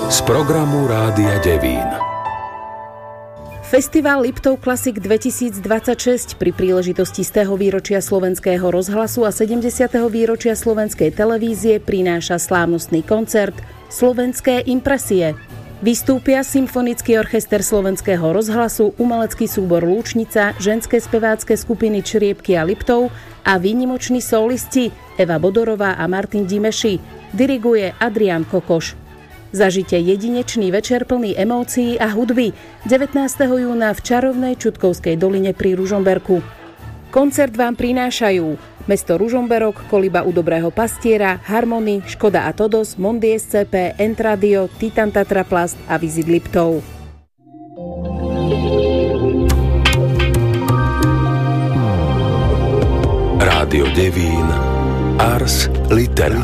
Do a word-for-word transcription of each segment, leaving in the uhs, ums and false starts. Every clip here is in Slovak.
z programu Rádia Devín. Festival Liptov Classic dvetisícdvadsaťšesť pri príležitosti stého výročia Slovenského rozhlasu a sedemdesiateho výročia Slovenskej televízie prináša slávnostný koncert Slovenské impresie. Vystúpia Symfonický orchester Slovenského rozhlasu, umelecký súbor Lúčnica, ženské spevácké skupiny Čriepky a Liptov a výnimoční solisti Eva Bodorová a Martin Dimeši. Diriguje Adrián Kokoš. Zažite jedinečný večer plný emócií a hudby devätnásteho júna v čarovnej Čutkovskej doline pri Ružomberku. Koncert vám prinášajú mesto Ružomberok, Koliba u Dobrého pastiera, Harmony, Škoda a Todos, Mondi es cé pé, Entradio, Titan Tatra Plast a Visit Liptov. Rádio Devín, Ars Litera.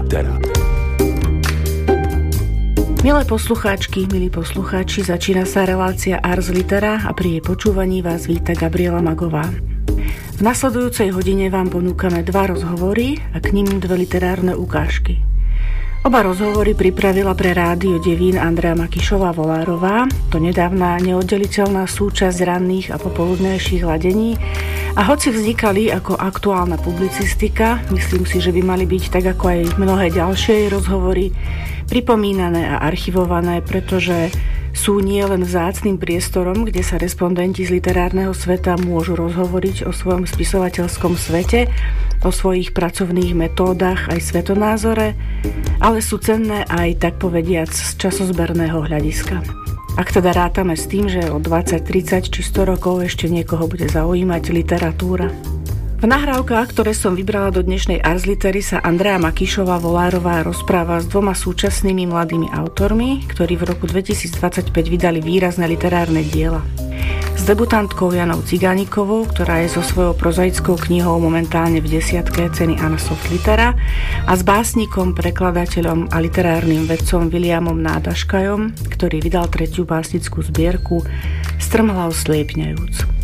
Milé poslucháčky, milí poslucháči, začína sa relácia Ars Litera a pri jej počúvaní vás víta Gabriela Magová. V nasledujúcej hodine vám ponúkame dva rozhovory a k nim dve literárne ukážky. Oba rozhovory pripravila pre Rádio Devín Andrea Makyšová-Volárová, to nedávna neoddeliteľná súčasť ranných a popoludnejších ladení, a hoci vznikali ako aktuálna publicistika, myslím si, že by mali byť tak ako aj mnohé ďalšie rozhovory pripomínané a archivované, pretože sú nie len vzácnym priestorom, kde sa respondenti z literárneho sveta môžu rozhovoriť o svojom spisovateľskom svete, o svojich pracovných metódach aj svetonázore, ale sú cenné aj, tak povediac, z časozberného hľadiska. Ak teda rátame s tým, že o dvadsať, tridsať či sto rokov ešte niekoho bude zaujímať literatúra. V nahrávkach, ktoré som vybrala do dnešnej Ars Litery, sa Andrea Makyšová-Volárová rozpráva s dvoma súčasnými mladými autormi, ktorí v roku dvetisícdvadsaťpäť vydali výrazné literárne diela. S debutantkou Janou Cigánikovou, ktorá je so svojou prozaickou knihou momentálne v desiatke ceny Anna Soft Litera, a s básnikom, prekladateľom a literárnym vedcom Williamom Nádaškajom, ktorý vydal tretiu básnickú zbierku Strmhlav sliepňajúc.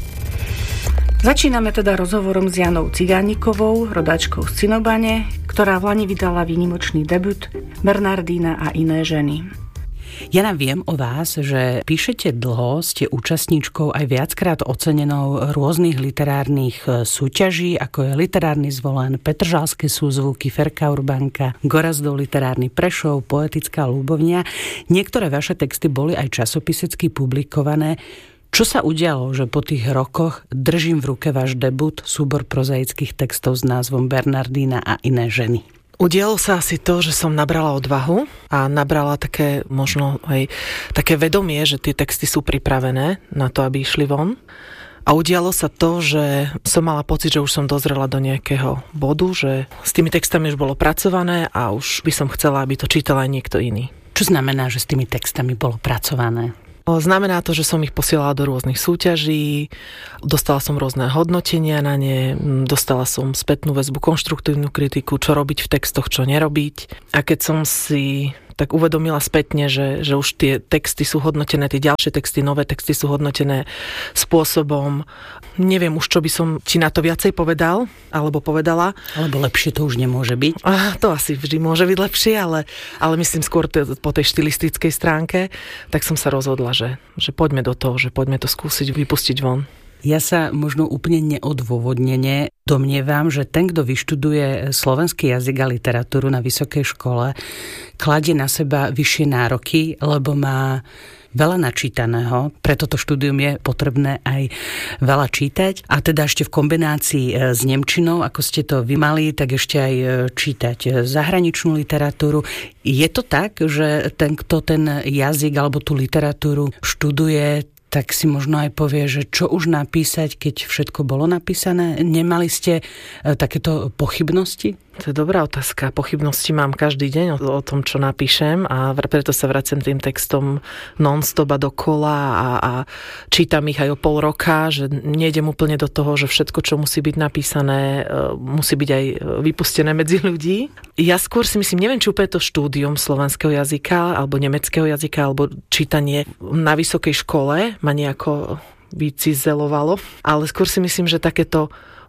Začíname teda rozhovorom s Janou Cigánikovou, rodáčkou z Cinobane, ktorá v lani vydala výnimočný debut Bernardína a iné ženy. Jana, viem o vás, že píšete dlho, ste účastníčkou aj viackrát ocenenou rôznych literárnych súťaží, ako je Literárny zvolen, Petržalské súzvuky, Ferka Urbanka, Gorazdov literárny Prešov, Poetická Ľubovňa. Niektoré vaše texty boli aj časopisecky publikované. Čo sa udialo, že po tých rokoch držím v ruke váš debut, súbor prozaických textov s názvom Bernardína a iné ženy? Udialo sa asi to, že som nabrala odvahu a nabrala také možno aj také vedomie, že tie texty sú pripravené na to, aby išli von. A udialo sa to, že som mala pocit, že už som dozrela do nejakého bodu, že s tými textami už bolo pracované a už by som chcela, aby to čítal aj niekto iný. Čo znamená, že s tými textami bolo pracované? Znamená to, že som ich posielala do rôznych súťaží, dostala som rôzne hodnotenia na ne, dostala som spätnú väzbu, konštruktívnu kritiku, čo robiť v textoch, čo nerobiť. A keď som si tak uvedomila spätne, že, že už tie texty sú hodnotené, tie ďalšie texty, nové texty sú hodnotené spôsobom, neviem už, čo by som ti na to viacej povedal, alebo povedala. Alebo lepšie to už nemôže byť. A to asi vždy môže byť lepšie, ale, ale myslím skôr t- po tej štilistickej stránke, tak som sa rozhodla, že, že poďme do toho, že poďme to skúsiť vypustiť von. Ja sa možno úplne neodôvodnene domnievam, že ten, kto vyštuduje slovenský jazyk a literatúru na vysokej škole, kladie na seba vyššie nároky, lebo má veľa načítaného, preto to štúdium je potrebné aj veľa čítať. A teda ešte v kombinácii s nemčinou, ako ste to vy mali, tak ešte aj čítať zahraničnú literatúru. Je to tak, že ten, kto ten jazyk alebo tú literatúru študuje, tak si možno aj povie, že čo už napísať, keď všetko bolo napísané? Nemali ste takéto pochybnosti? To je dobrá otázka. Pochybnosti mám každý deň o, o tom, čo napíšem, a preto sa vraciam tým textom non-stop a dokola a, a čítam ich aj o pol roka, že nejdem úplne do toho, že všetko, čo musí byť napísané, musí byť aj vypustené medzi ľudí. Ja skôr si myslím, neviem, či úplne to štúdium slovenského jazyka alebo nemeckého jazyka alebo čítanie na vysokej škole ma nejako vycizelovalo, ale skôr si myslím, že takéto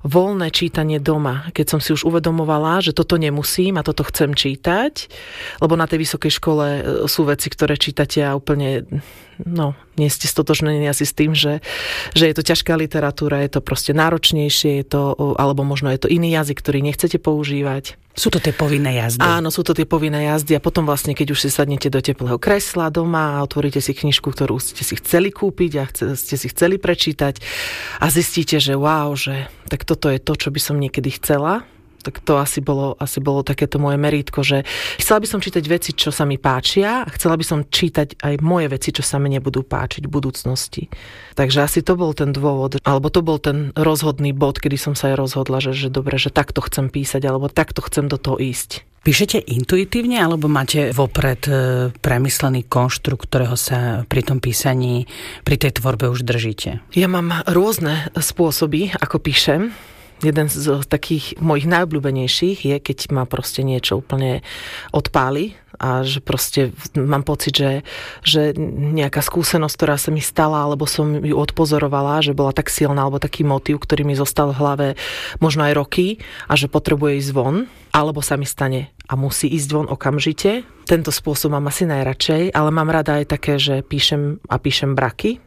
voľné čítanie doma, keď som si už uvedomovala, že toto nemusím a toto chcem čítať, lebo na tej vysokej škole sú veci, ktoré čítate a úplne, no, nie ste stotožnení asi s tým, že, že je to ťažká literatúra, je to proste náročnejšie, je to, alebo možno je to iný jazyk, ktorý nechcete používať. Sú to tie povinné jazdy. Áno, sú to tie povinné jazdy a potom vlastne, keď už si sadnete do teplého kresla doma a otvoríte si knižku, ktorú ste si chceli kúpiť a ste si chceli prečítať a zistíte, že wow, že tak toto je to, čo by som niekedy chcela, tak to asi bolo, asi bolo takéto moje merítko, že chcela by som čítať veci, čo sa mi páčia a chcela by som čítať aj moje veci, čo sa mi nebudú páčiť v budúcnosti. Takže asi to bol ten dôvod, alebo to bol ten rozhodný bod, kedy som sa aj rozhodla, že, že dobre, že takto chcem písať, alebo takto chcem do toho ísť. Píšete intuitívne, alebo máte vopred premyslený konštrukt, ktorého sa pri tom písaní, pri tej tvorbe už držíte? Ja mám rôzne spôsoby, ako píšem. Jeden z takých mojich najobľúbenejších je, keď ma proste niečo úplne odpáli a že proste mám pocit, že, že nejaká skúsenosť, ktorá sa mi stala, alebo som ju odpozorovala, že bola tak silná, alebo taký motív, ktorý mi zostal v hlave možno aj roky a že potrebuje ísť von, alebo sa mi stane a musí ísť von okamžite. Tento spôsob mám asi najradšej, ale mám rada aj také, že píšem a píšem braky.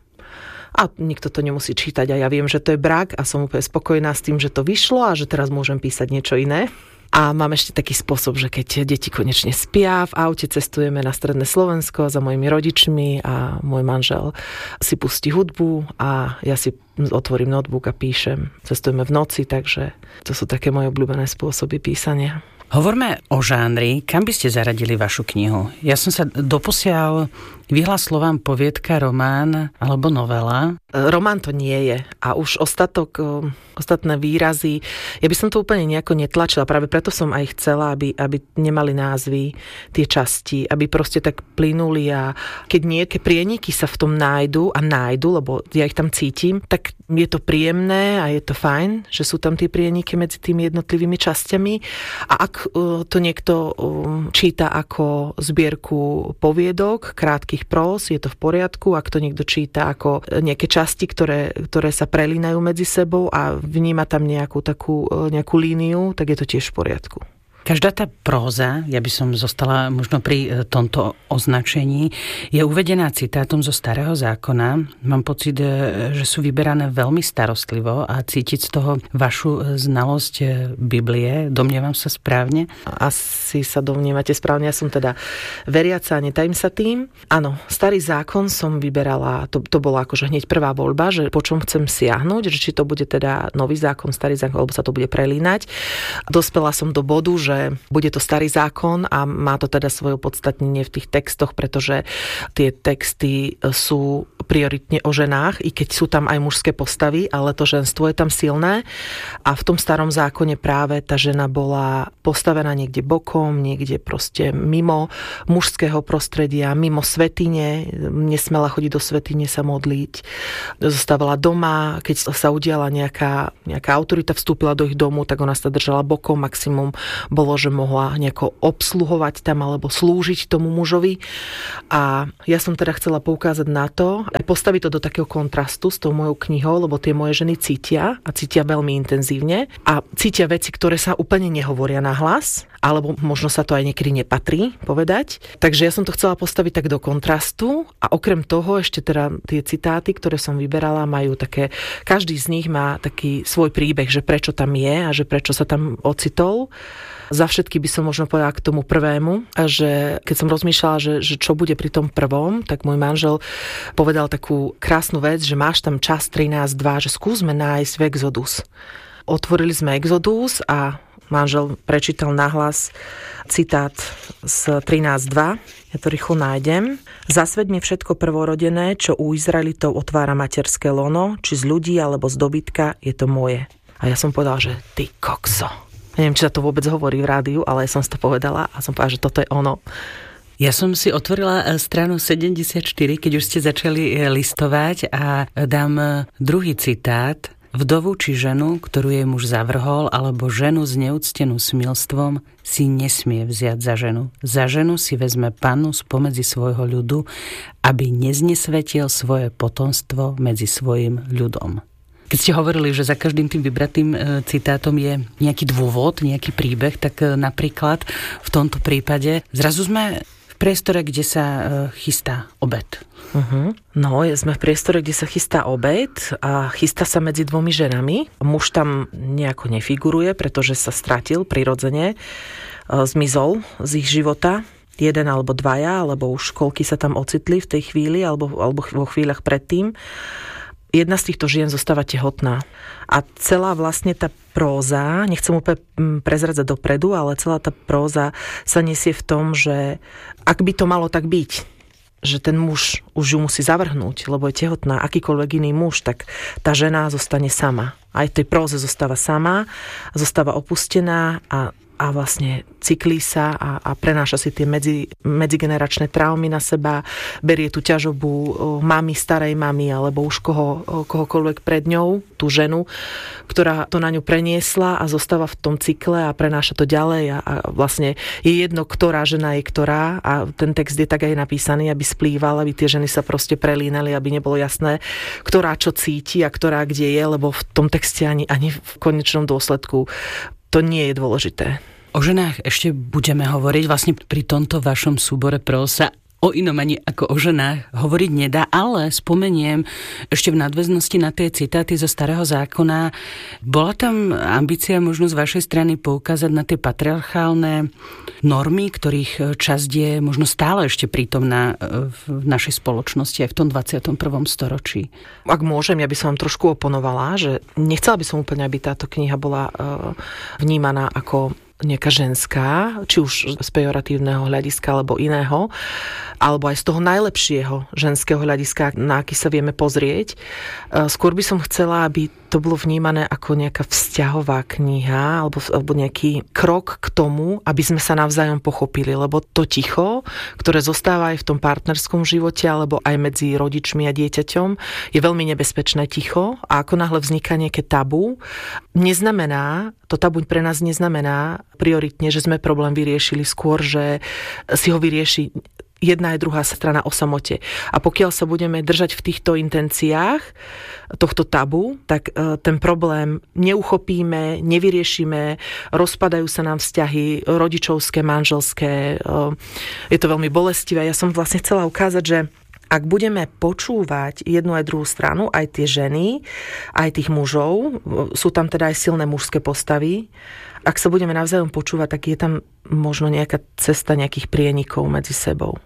A nikto to nemusí čítať a ja viem, že to je brak a som úplne spokojná s tým, že to vyšlo a že teraz môžem písať niečo iné. A mám ešte taký spôsob, že keď deti konečne spia, v aute cestujeme na stredné Slovensko za mojimi rodičmi a môj manžel si pustí hudbu a ja si otvorím notebook a píšem. Cestujeme v noci, takže to sú také moje obľúbené spôsoby písania. Hovorme o žánri. Kam by ste zaradili vašu knihu? Ja som sa doposiaľ vyhla slovám poviedka, román alebo novela. Román to nie je. A už ostatok, ostatné výrazy, ja by som to úplne nejako netlačila. Práve preto som aj chcela, aby, aby nemali názvy tie časti, aby proste tak plynuli a keď nejaké prieniky sa v tom nájdu a nájdu, lebo ja ich tam cítim, tak je to príjemné a je to fajn, že sú tam tie prieniky medzi tými jednotlivými časťami. A ak to niekto číta ako zbierku poviedok, krátkych prós, je to v poriadku. Ak to niekto číta ako nejaké časti, ktoré, ktoré sa prelínajú medzi sebou a vníma tam nejakú takú nejakú líniu, tak je to tiež v poriadku. Každá tá próza, ja by som zostala možno pri tomto označení, je uvedená citátom zo Starého zákona. Mám pocit, že sú vyberané veľmi starostlivo a cítiť z toho vašu znalosť Biblie. Domnievam sa správne? Asi sa domnievate správne. Ja som teda veriaca a netajím sa tým. Áno, Starý zákon som vyberala, to, to bola akože hneď prvá voľba, že po čom chcem siahnuť, že či to bude teda Nový zákon, Starý zákon, alebo sa to bude prelínať. Dospela som do bodu, že bude to Starý zákon a má to teda svoje opodstatnenie v tých textoch, pretože tie texty sú prioritne o ženách, i keď sú tam aj mužské postavy, ale to ženstvo je tam silné a v tom Starom zákone práve tá žena bola postavená niekde bokom, niekde proste mimo mužského prostredia, mimo svätyne, nesmela chodiť do svätyne sa modliť, zostávala doma, keď sa udiala nejaká, nejaká autorita, vstúpila do ich domu, tak ona sa držala bokom, maximum bolo, že mohla nejako obsluhovať tam alebo slúžiť tomu mužovi. A ja som teda chcela poukázať na to, aj postaviť to do takého kontrastu s tou mojou knihou, lebo tie moje ženy cítia a cítia veľmi intenzívne a cítia veci, ktoré sa úplne nehovoria nahlas, alebo možno sa to aj niekedy nepatrí povedať. Takže ja som to chcela postaviť tak do kontrastu a okrem toho ešte teda tie citáty, ktoré som vyberala, majú také, každý z nich má taký svoj príbeh, že prečo tam je a že prečo sa tam ocitol. Za všetky by som možno povedala k tomu prvému, že keď som rozmýšľala, že, že čo bude pri tom prvom, tak môj manžel povedal takú krásnu vec, že máš tam čas trinásť dva, že skúsme nájsť v Exodus. Otvorili sme Exodus a manžel prečítal nahlas citát z trinásť dva. Ja to rýchlo nájdem. Zasveď mi všetko prvorodené, čo u Izraelitov otvára materské lono, či z ľudí alebo z dobytka, je to moje. A ja som povedala, že ty kokso. Neviem, či sa to vôbec hovorí v rádiu, ale som si to povedala a som povedala, že toto je ono. Ja som si otvorila stranu sedemdesiatštyri, keď už ste začali listovať a dám druhý citát. Vdovu či ženu, ktorú jej muž zavrhol, alebo ženu zneúctenú smilstvom, si nesmie vziať za ženu. Za ženu si vezme pannu spomedzi svojho ľudu, aby neznesvetil svoje potomstvo medzi svojim ľudom. Keď ste hovorili, že za každým tým vybratým citátom je nejaký dôvod, nejaký príbeh, tak napríklad v tomto prípade zrazu sme v priestore, kde sa chystá obed. Uh-huh. No, sme v priestore, kde sa chystá obed a chystá sa medzi dvomi ženami. Muž tam nejako nefiguruje, pretože sa stratil prirodzene, zmizol z ich života. Jeden alebo dvaja, alebo už koľky sa tam ocitli v tej chvíli, alebo, alebo vo chvíľach predtým. Jedna z týchto žien zostáva tehotná. A celá vlastne tá próza, nechcem úplne prezradzať dopredu, ale celá tá próza sa nesie v tom, že ak by to malo tak byť, že ten muž už ju musí zavrhnúť, lebo je tehotná, akýkoľvek iný muž, tak tá žena zostane sama. Aj v tej próze zostáva sama, zostáva opustená a a vlastne cyklí sa a, a prenáša si tie medzi, medzigeneračné traumy na seba, berie tú ťažobu mami, starej mami, alebo už koho, kohokoľvek pred ňou, tú ženu, ktorá to na ňu preniesla a zostáva v tom cykle a prenáša to ďalej a, a vlastne je jedno, ktorá žena je ktorá a ten text je tak aj napísaný, aby splýval, aby tie ženy sa proste prelínali, aby nebolo jasné, ktorá čo cíti a ktorá kde je, lebo v tom texte ani, ani v konečnom dôsledku to nie je dôležité. O ženách ešte budeme hovoriť. Vlastne pri tomto vašom súbore próz sa o inom ani ako o ženách hovoriť nedá, ale spomeniem ešte v nadväznosti na tie citáty zo Starého zákona. Bola tam ambícia možno z vašej strany poukázať na tie patriarchálne normy, ktorých časť je možno stále ešte prítomná v našej spoločnosti aj v tom dvadsiatom prvom storočí? Ak môžem, ja by som vám trošku oponovala, že nechcela by som úplne, aby táto kniha bola vnímaná ako nejaká ženská, či už z pejoratívneho hľadiska alebo iného, alebo aj z toho najlepšieho ženského hľadiska, na aký sa vieme pozrieť. Skôr by som chcela, aby to bolo vnímané ako nejaká vzťahová kniha alebo, alebo nejaký krok k tomu, aby sme sa navzájom pochopili, lebo to ticho, ktoré zostáva aj v tom partnerskom živote alebo aj medzi rodičmi a dieťaťom, je veľmi nebezpečné ticho a ako náhle vzniká nejaké tabu, neznamená, to tabu pre nás neznamená prioritne, že sme problém vyriešili, skôr, že si ho vyrieši jedna aj druhá strana o samote. A pokiaľ sa budeme držať v týchto intenciách tohto tabu, tak ten problém neuchopíme, nevyriešime, rozpadajú sa nám vzťahy rodičovské, manželské. Je to veľmi bolestivé. Ja som vlastne chcela ukázať, že ak budeme počúvať jednu aj druhú stranu, aj tie ženy, aj tých mužov, sú tam teda aj silné mužské postavy, ak sa budeme navzájom počúvať, tak je tam možno nejaká cesta nejakých prienikov medzi sebou.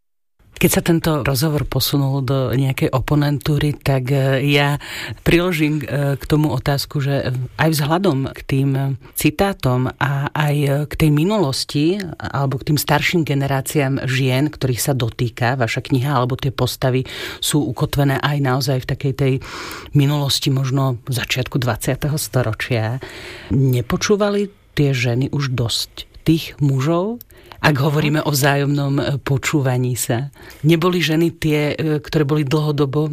Keď sa tento rozhovor posunul do nejakej oponentúry, tak ja priložím k tomu otázku, že aj vzhľadom k tým citátom a aj k tej minulosti alebo k tým starším generáciám žien, ktorých sa dotýka vaša kniha, alebo tie postavy sú ukotvené aj naozaj v takej tej minulosti, možno v začiatku dvadsiateho storočia. Nepočúvali tie ženy už dosť tých mužov? Ak hovoríme o vzájomnom počúvaní sa. Neboli ženy tie, ktoré boli dlhodobo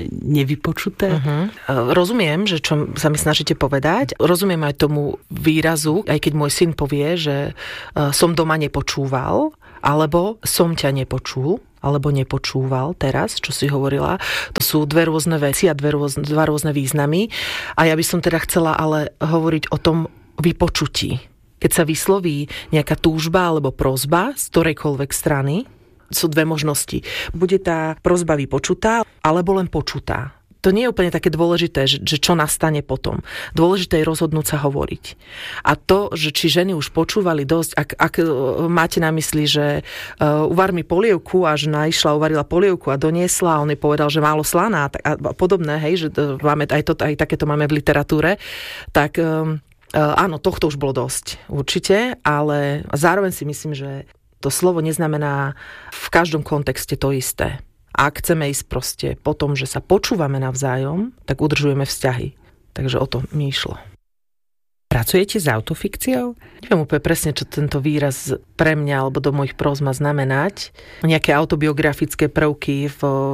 nevypočuté? Uh-huh. Rozumiem, že čo sa mi snažíte povedať. Rozumiem aj tomu výrazu, aj keď môj syn povie, že som doma nepočúval, alebo som ťa nepočul, alebo nepočúval teraz, čo si hovorila. To sú dve rôzne veci a dve rôzne, dva rôzne významy. A ja by som teda chcela ale hovoriť o tom vypočutí. Keď sa vysloví nejaká túžba alebo prosba z ktorejkoľvek strany, sú dve možnosti. Bude tá prosba vypočutá, alebo len počutá. To nie je úplne také dôležité, že, že čo nastane potom. Dôležité je rozhodnúť sa hovoriť. A to, že či ženy už počúvali dosť, ak, ak máte na mysli, že uh, uvar mi polievku a žena išla, uvarila polievku a doniesla a on jej povedal, že málo slaná a, a podobné, hej, že máme aj, to, aj takéto máme v literatúre, tak um, Uh, áno, tohto už bolo dosť, určite, ale zároveň si myslím, že to slovo neznamená v každom kontexte to isté. A ak chceme ísť proste po tom, že sa počúvame navzájom, tak udržujeme vzťahy. Takže o to mi išlo. Pracujete s autofikciou? Neviem úplne presne, čo tento výraz pre mňa alebo do mojich próz má znamenať. Nejaké autobiografické prvky v,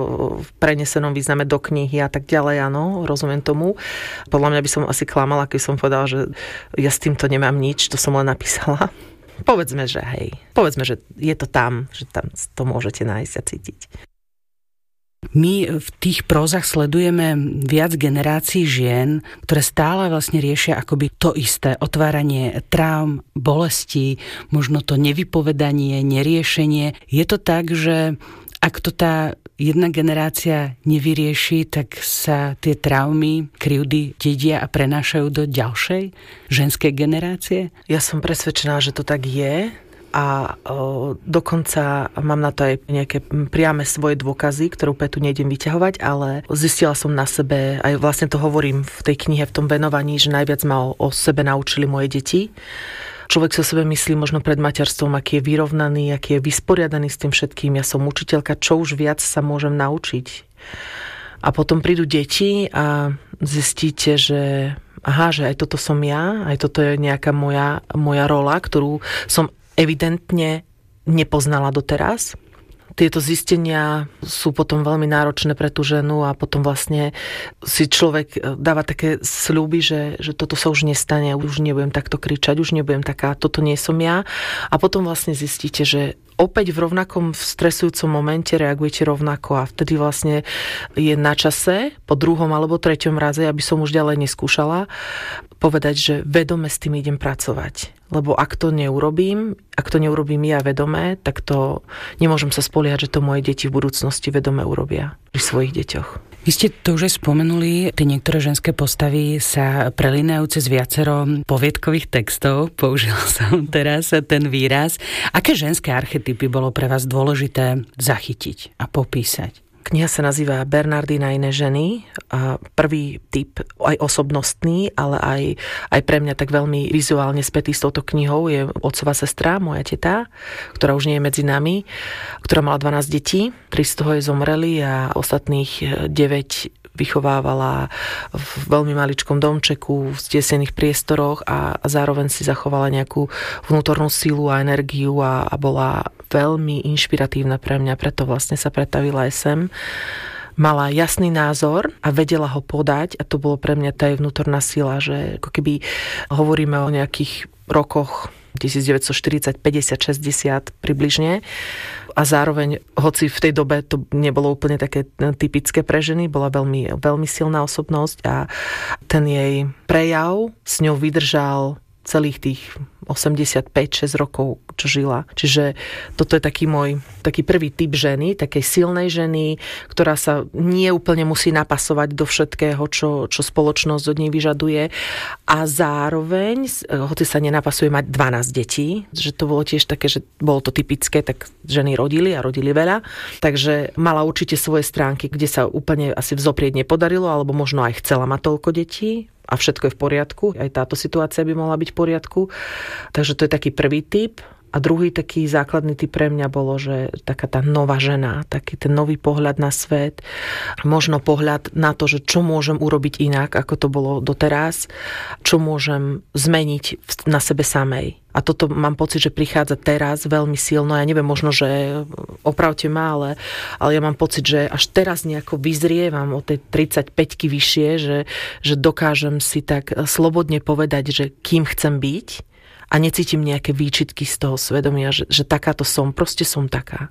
v prenesenom význame do knihy a tak ďalej, áno, rozumiem tomu. Podľa mňa by som asi klamala, keď som povedala, že ja s týmto nemám nič, to som len napísala. Povedzme, že hej. Povedzme, že je to tam, že tam to môžete nájsť a cítiť. My v tých prózach sledujeme viac generácií žien, ktoré stále vlastne riešia akoby to isté. Otváranie traum, bolesti, možno to nevypovedanie, neriešenie. Je to tak, že ak to tá jedna generácia nevyrieši, tak sa tie traumy, krivdy dedia a prenášajú do ďalšej ženskej generácie? Ja som presvedčená, že to tak je. A o, dokonca mám na to aj nejaké priame svoje dôkazy, ktoré úplne tu nejdem vyťahovať, ale zistila som na sebe, aj vlastne to hovorím v tej knihe, v tom venovaní, že najviac ma o, o sebe naučili moje deti. Človek sa o sebe myslí možno pred materstvom, aký je vyrovnaný, aký je vysporiadaný s tým všetkým. Ja som učiteľka, čo už viac sa môžem naučiť. A potom prídu deti a zistíte, že aha, že aj toto som ja, aj toto je nejaká moja, moja rola, ktorú som evidentne nepoznala doteraz. Tieto zistenia sú potom veľmi náročné pre tú ženu a potom vlastne si človek dáva také sľuby, že, že toto sa už nestane, už nebudem takto kričať, už nebudem taká, toto nie som ja. A potom vlastne zistíte, že opäť v rovnakom stresujúcom momente reagujete rovnako a vtedy vlastne je na čase po druhom alebo treťom raze, aby som už ďalej neskúšala, povedať, že vedome s tým idem pracovať. Lebo ak to neurobím, ak to neurobím ja vedome, tak to nemôžem sa spoliehať, že to moje deti v budúcnosti vedome urobia pri svojich deťoch. Vy ste to už aj spomenuli, tie niektoré ženské postavy sa prelínajú cez viacero poviedkových textov. Použila som teraz ten výraz. Aké ženské archetypy bolo pre vás dôležité zachytiť a popísať? Kniha sa nazýva Bernardína a iné ženy. A prvý typ, aj osobnostný, ale aj, aj pre mňa tak veľmi vizuálne spätý s touto knihou je otcová sestra, moja teta, ktorá už nie je medzi nami, ktorá mala dvanásť detí, tri z toho jej zomreli a ostatných deväť vychovávala v veľmi maličkom domčeku, v stiesených priestoroch a, a zároveň si zachovala nejakú vnútornú sílu a energiu a, a bola veľmi inšpiratívna pre mňa, preto vlastne sa pretavila aj sem. Mala jasný názor a vedela ho podať a to bolo pre mňa tá jej vnútorná sila, že ako keby hovoríme o nejakých rokoch devätnásťstoštyridsať, päťdesiat, šesťdesiat približne. A zároveň, hoci v tej dobe to nebolo úplne také typické pre ženy, bola veľmi, veľmi silná osobnosť a ten jej prejav s ňou vydržal celých tých osemdesiatpäť šesť rokov, čo žila. Čiže toto je taký môj taký prvý typ ženy, takej silnej ženy, ktorá sa nie úplne musí napasovať do všetkého, čo, čo spoločnosť od nej vyžaduje. A zároveň, hoci sa nenapasuje, mať dvanásť detí, že to bolo tiež také, že bolo to typické, tak ženy rodili a rodili veľa. Takže mala určite svoje stránky, kde sa úplne asi vzoprieť nepodarilo, alebo možno aj chcela mať toľko detí. A všetko je v poriadku. Aj táto situácia by mohla byť v poriadku. Takže to je taký prvý typ. A druhý taký základný typ pre mňa bolo, že taká tá nová žena, taký ten nový pohľad na svet, možno pohľad na to, že čo môžem urobiť inak, ako to bolo doteraz, čo môžem zmeniť na sebe samej. A toto mám pocit, že prichádza teraz veľmi silno. Ja neviem, možno, že opravte ma, ale, ale ja mám pocit, že až teraz nejako vyzrievam o tej tridsaťpäťky vyššie, že, že dokážem si tak slobodne povedať, že kým chcem byť a necítim nejaké výčitky z toho svedomia, že, že takáto som, proste som taká.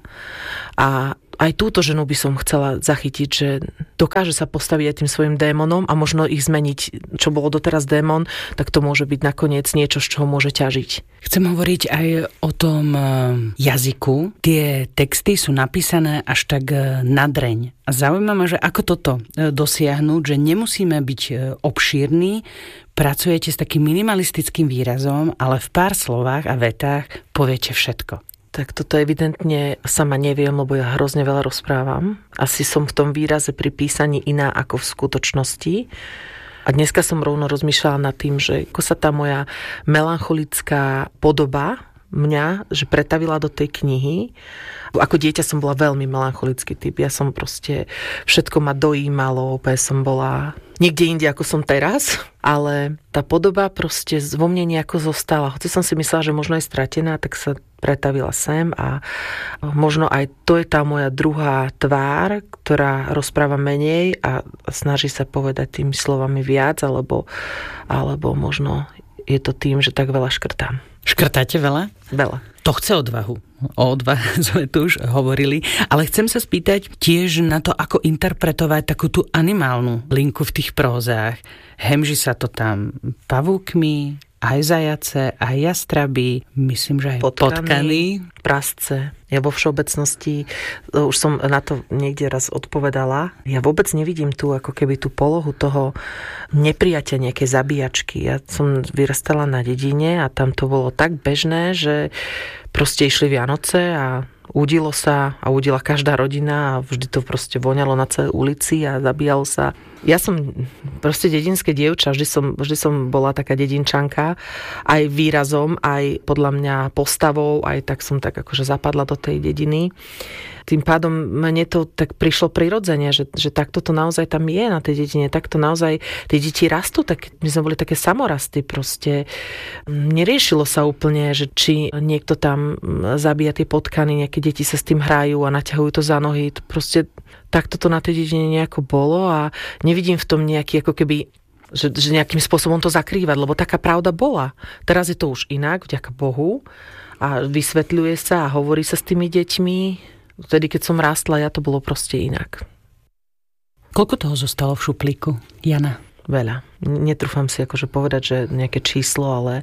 A aj túto ženu by som chcela zachytiť, že dokáže sa postaviť aj tým svojim démonom a možno ich zmeniť, čo bolo doteraz démon, tak to môže byť nakoniec niečo, z čoho môže ťažiť. Chcem hovoriť aj o tom jazyku. Tie texty sú napísané až tak na dreň. A zaujímavé, že ako toto dosiahnuť, že nemusíme byť obšírni, pracujete s takým minimalistickým výrazom, ale v pár slovách a vetách poviete všetko. Tak toto evidentne sama neviem, lebo ja hrozne veľa rozprávam. Asi som v tom výraze pri písaní iná ako v skutočnosti. A dneska som rovno rozmýšľala nad tým, že ako sa tá moja melancholická podoba mňa, že pretavila do tej knihy. Ako dieťa som bola veľmi melancholický typ. Ja som proste, všetko ma dojímalo, úplne som bola niekde inde, ako som teraz, ale tá podoba proste vo mne nejako zostala. Hoci som si myslela, že možno je stratená, tak sa pretavila sem a možno aj to je tá moja druhá tvár, ktorá rozpráva menej a snaží sa povedať tými slovami viac, alebo, alebo možno je to tým, že tak veľa škrtám. Škrtáte veľa? Veľa. To chce odvahu. O odvahe sme tu už hovorili, ale chcem sa spýtať tiež na to, ako interpretovať takú tú animálnu linku v tých prózách. Hemží sa to tam pavúkmi, aj zajace, aj jastraby, myslím, že aj potkany, potkany. Prasce. Ja vo všeobecnosti, už som na to niekde raz odpovedala, ja vôbec nevidím tu ako keby tú polohu toho neprijatia nejakej zabíjačky. Ja som vyrastala na dedine a tam to bolo tak bežné, že proste išli Vianoce a udilo sa a udila každá rodina a vždy to proste voňalo na celej ulici a zabíjalo sa. Ja som proste dedinské dievča, vždy som, vždy som bola taká dedinčanka, aj výrazom, aj podľa mňa postavou, aj tak som tak akože zapadla do tej dediny. Tým pádom mne to tak prišlo prirodzene, že, že takto to naozaj tam je na tej dedine, takto naozaj tie deti rastú, tak my sme boli také samorasty proste. Neriešilo sa úplne, že či niekto tam zabíja tie potkany, nejaké deti sa s tým hrajú a naťahujú to za nohy. To proste takto to na tej dedine nejako bolo a nevidím v tom nejaký ako keby že, že nejakým spôsobom to zakrývať, lebo taká pravda bola. Teraz je to už inak, vďaka Bohu a vysvetľuje sa a hovorí sa s tými deťmi. Vtedy, keď som rástla, ja to bolo proste inak. Koľko toho zostalo v šuplíku, Jana? Veľa. Netrúfam si akože povedať, že nejaké číslo, ale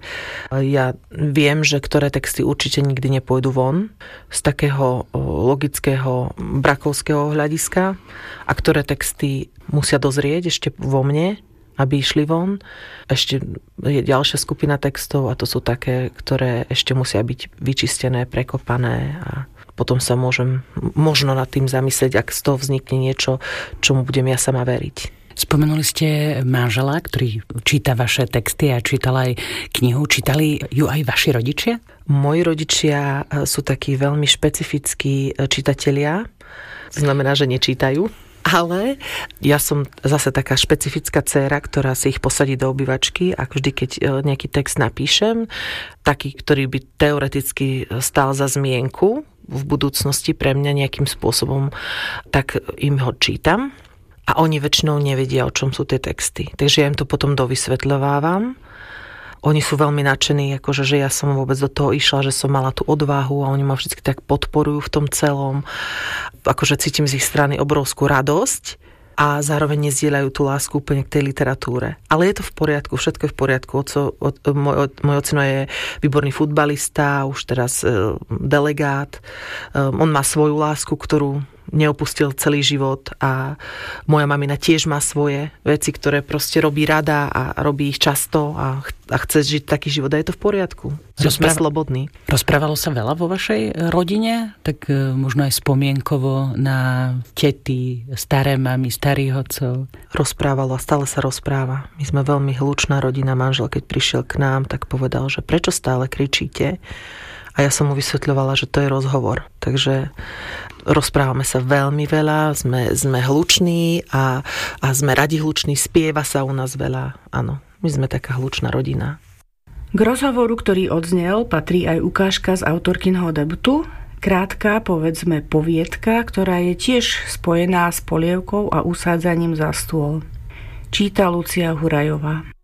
ja viem, že ktoré texty určite nikdy nepôjdu von z takého logického brakovského hľadiska a ktoré texty musia dozrieť ešte vo mne, aby išli von. Ešte je ďalšia skupina textov a to sú také, ktoré ešte musia byť vyčistené, prekopané a potom sa môžem možno nad tým zamyslieť, ak z toho vznikne niečo, čomu budem ja sama veriť. Spomenuli ste manžela, ktorý číta vaše texty a čítal aj knihu. Čítali ju aj vaši rodičia? Moji rodičia sú takí veľmi špecifickí čitatelia. Znamená, že nečítajú. Ale ja som zase taká špecifická dcéra, ktorá si ich posadí do obývačky a vždy, keď nejaký text napíšem, taký, ktorý by teoreticky stál za zmienku v budúcnosti pre mňa nejakým spôsobom, tak im ho čítam. A oni väčšinou nevedia, o čom sú tie texty. Takže ja im to potom dovysvetľovávam. Oni sú veľmi nadšení, akože, že ja som vôbec do toho išla, že som mala tú odvahu a oni ma vždy tak podporujú v tom celom. Akože cítim z ich strany obrovskú radosť a zároveň nezdieľajú tú lásku úplne k tej literatúre. Ale je to v poriadku, všetko je v poriadku. Oco, o, môj, môj ocino je výborný futbalista, už teraz e, delegát. E, on má svoju lásku, ktorú neopustil celý život a moja mamina tiež má svoje veci, ktoré proste robí rada a robí ich často a, ch- a chce žiť taký život a je to v poriadku. Rozpráva- Sme slobodní. Rozprávalo sa veľa vo vašej rodine? Tak e, možno aj spomienkovo na tety, staré mamy, starých otcov? Rozprávalo a stále sa rozpráva. My sme veľmi hlučná rodina. Manžel, keď prišiel k nám, tak povedal, že prečo stále kričíte? A ja som mu vysvetľovala, že to je rozhovor. Takže rozprávame sa veľmi veľa, sme, sme hluční a, a sme radi hluční, spieva sa u nás veľa. Áno, my sme taká hlučná rodina. K rozhovoru, ktorý odznel, patrí aj ukážka z autorkynho debutu. Krátka, povedzme, poviedka, ktorá je tiež spojená s polievkou a usádzaním za stôl. Číta Lucia Hurajová.